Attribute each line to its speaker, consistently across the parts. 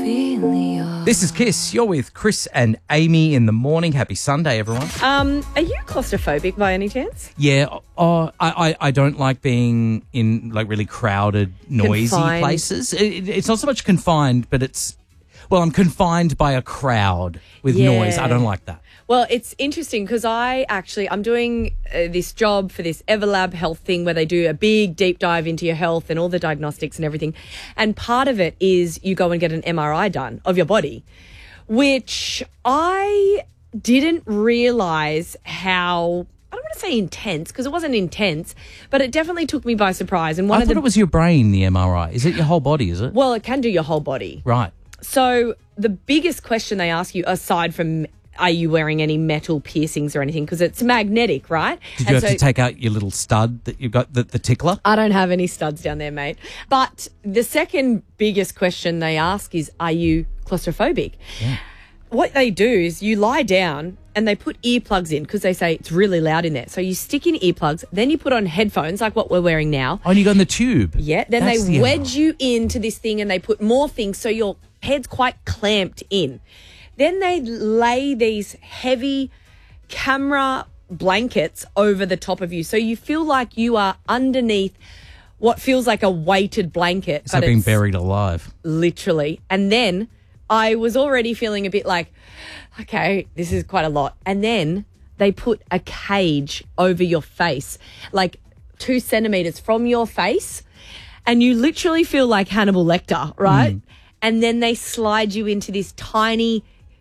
Speaker 1: This is Kiss. You're with Chris and Amy in the morning. Happy Sunday, everyone.
Speaker 2: Are you claustrophobic by any chance?
Speaker 1: Yeah, I don't like being in like really crowded, noisy
Speaker 2: Confined.
Speaker 1: places. It's not so much confined, but I'm confined by a crowd with
Speaker 2: Yeah.
Speaker 1: noise. I don't like that.
Speaker 2: Well, it's interesting because I'm doing this job for this Everlab health thing where they do a big deep dive into your health and all the diagnostics and everything. And part of it is you go and get an MRI done of your body, which I didn't realise how, I don't want to say intense because it wasn't intense, but it definitely took me by surprise. And
Speaker 1: I thought it was your brain, the MRI. Is it your whole body, is it?
Speaker 2: Well, it can do your whole body.
Speaker 1: Right.
Speaker 2: So the biggest question they ask you, aside from are you wearing any metal piercings or anything, because it's magnetic, right?
Speaker 1: Did you have to take out your little stud that you've got, the tickler?
Speaker 2: I don't have any studs down there, mate. But the second biggest question they ask is, are you claustrophobic?
Speaker 1: Yeah.
Speaker 2: What they do is you lie down and they put earplugs in because they say it's really loud in there. So you stick in earplugs, then you put on headphones like what we're wearing now.
Speaker 1: Oh, and you go in the tube.
Speaker 2: Yeah, then
Speaker 1: That's
Speaker 2: they
Speaker 1: the
Speaker 2: wedge you into this thing and they put more things so your head's quite clamped in. Then they lay these heavy camera blankets over the top of you. So you feel like you are underneath what feels like a weighted blanket.
Speaker 1: It's like being buried alive.
Speaker 2: Literally. And then I was already feeling a bit like, okay, this is quite a lot. And then they put a cage over your face, like 2 centimetres from your face. And you literally feel like Hannibal Lecter, right? And then they slide you into this tiny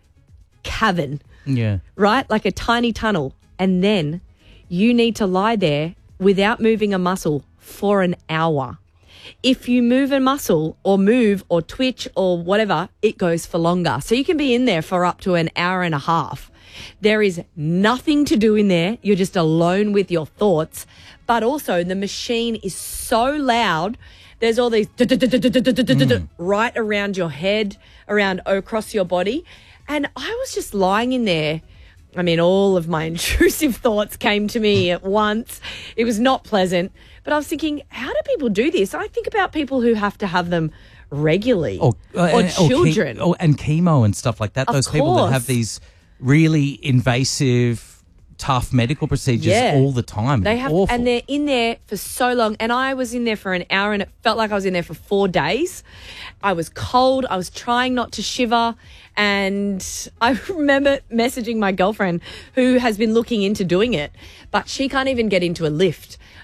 Speaker 2: cavern,
Speaker 1: Yeah.
Speaker 2: right? Like a tiny tunnel. And then you need to lie there without moving a muscle for an hour. If you move a muscle or move or twitch or whatever, it goes for longer. So you can be in there for up to an hour and a half. There is nothing to do in there. You're just alone with your thoughts. But also the machine is so loud. There's all these right around your head, around across your body. And I was just lying in there. I mean, all of my intrusive thoughts came to me at once. It was not pleasant. But I was thinking, how do people do this? I think about people who have to have them regularly or children.
Speaker 1: And chemo and stuff like that.
Speaker 2: Of
Speaker 1: Those people that
Speaker 2: course.
Speaker 1: have these really invasive, tough medical procedures all the time.
Speaker 2: They
Speaker 1: It's
Speaker 2: have,
Speaker 1: awful.
Speaker 2: and they're in there for so long. And I was in there for an hour, and it felt like I was in there for 4 days. I was cold. I was trying not to shiver, and I remember messaging my girlfriend, who has been looking into doing it, but she can't even get into a lift.